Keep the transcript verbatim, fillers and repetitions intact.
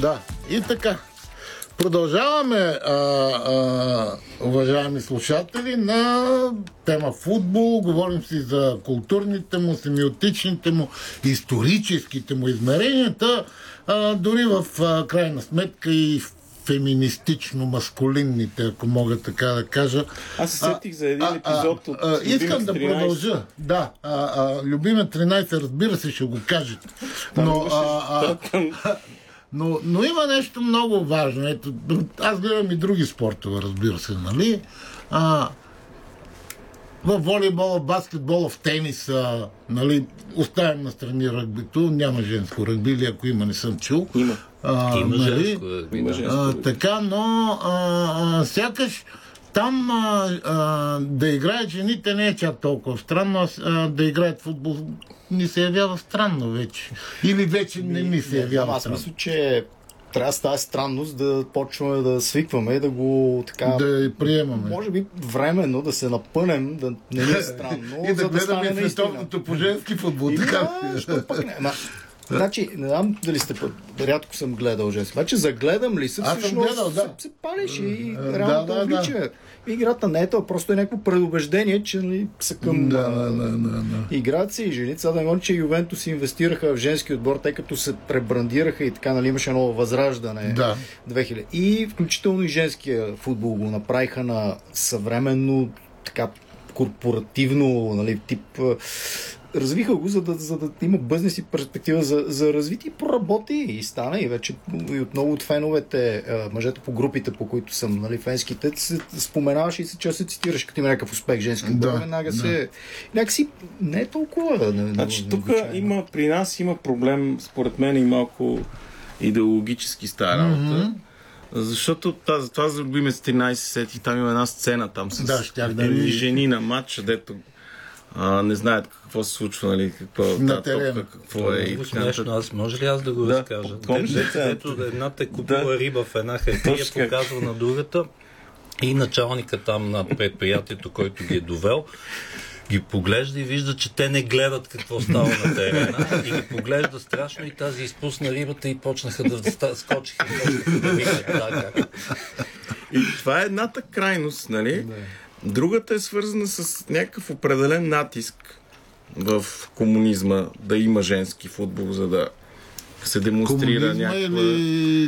Да, и така. Продължаваме, а, а, уважаеми слушатели, на тема футбол. Говорим си за културните му, семиотичните му, историческите му измеренията, а, дори в а, крайна сметка и феминистично-маскулинните, ако мога така да кажа. Аз се сетих за един а, епизод а, от а, Искам да тринайсет. продължа. Да, а, а, Любиме тринайсет, разбира се, ще го кажете. Но, а, а, но, но има нещо много важно. Ето, аз гледам и други спортове, разбира се, нали? А, в волейбола, в баскетбола, в тениса, нали, оставям на страни ръгбито, няма женско ръгби, или ако има, не съм чул. Има. А, има нали? женско ръгби. Има женско А, ръгби. така, но а, а, сякаш там а, а, да играят жените не е чак толкова странно, а да играят футбол ни се явява странно вече. Или вече не ни се явява Аз странно. мисля, че трябва с тази странност да почваме да свикваме и да го така... Да я приемаме. Може би временно да се напънем, да не ни е странно, И да за да стане гледаме наистина. световното по женски футбол. И Така. да, що пък не. Ма, значи, не знам дали сте път, рядко съм гледал женски. Вече загледам ли се, Аз съм всъщност гледал, да. се, се палиш и Да, реално да, да, влича. Играта не е това, просто е някакво предубеждение, че нали, са към Да, а, да, да, да, да. играят си и жени. Сега да не че Ювентус инвестираха в женски отбор, тъй като се пребрандираха и така, нали, имаше ново възраждане. Да. две хиляди. И включително и женския футбол го направиха на съвременно така корпоративно, нали, тип. Развиха го, за да, за да има бизнес и перспектива за, за развитие. Проработи и стана. И вече и от много от феновете, мъжете по групите, по които съм, нали, фенските, се споменаваш и се че се цитираш, като има някакъв успех женски отбор. Да, Веднага да. се... Някакси не е толкова... Не, Значи не- тук необичайно. има, при нас има проблем, според мен и малко идеологически с тази работа. Мгм. Защото тази, това за любиме с тринайсет сети, там има една сцена там с Да, щях да едни ви- жени на матч, дето а, не знаят какво се случва, нали, какво, На тази топка, терена. какво е и Много така нататък. смешно. Аз може ли аз да го Да, разкажа? помниш ли Дето- това? Дето едната е купила Да. риба в една хартия, Точно така. показва на другата и началника там на предприятието, който ги е довел, ги поглежда и вижда, че те не гледат какво става на терена и ги поглежда страшно и тази изпусна рибата и почнаха да ста- скочиха и почнаха да викат. Да, как? И това е едната крайност, нали? Другата е свързана с някакъв определен натиск в комунизма да има женски футбол, за да се демонстрира Комунизма някаква... или